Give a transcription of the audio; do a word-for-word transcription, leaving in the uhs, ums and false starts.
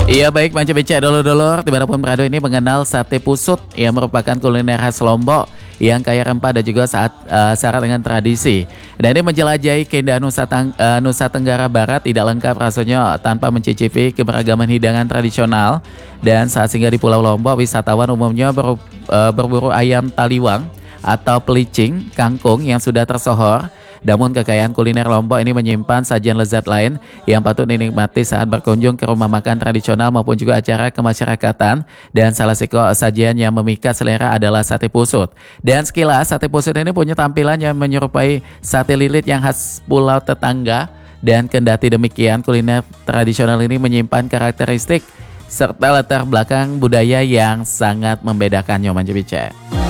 Iya baik Manca Beca dulur-dulur dimanapun berada ini mengenal sate pusut yang merupakan kuliner khas Lombok yang kaya rempah dan juga saat uh, syarat dengan tradisi. Dan ini menjelajahi keindahan Nusa, Tang- uh, Nusa Tenggara Barat tidak lengkap rasanya tanpa mencicipi keberagaman hidangan tradisional. Dan saat singgah di Pulau Lombok, wisatawan umumnya ber, uh, berburu ayam taliwang atau pelicing, kangkung yang sudah tersohor. Namun kekayaan kuliner Lombok ini menyimpan sajian lezat lain yang patut dinikmati saat berkunjung ke rumah makan tradisional maupun juga acara kemasyarakatan. Dan salah satu sajian yang memikat selera adalah sate pusut. Dan sekilas sate pusut ini punya tampilan yang menyerupai sate lilit yang khas pulau tetangga. Dan kendati demikian kuliner tradisional ini menyimpan karakteristik serta latar belakang budaya yang sangat membedakannya Manca Bica.